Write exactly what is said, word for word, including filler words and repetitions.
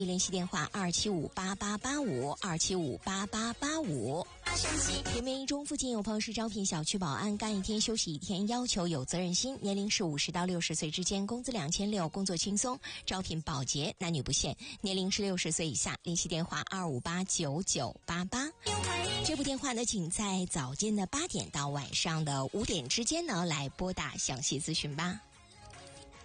联系电话二七五八八八五二七五八八八五。前面一中附近有朋友是招聘小区保安，干一天休息一天，要求有责任心，年龄是五十到六十岁之间，工资两千六，工作轻松，招聘保洁，男女不限，年龄是六十岁以下，联系电话二五八九九八八。这部电话呢，请在早间的八点到晚上的五点之间呢来拨打详细咨询吧。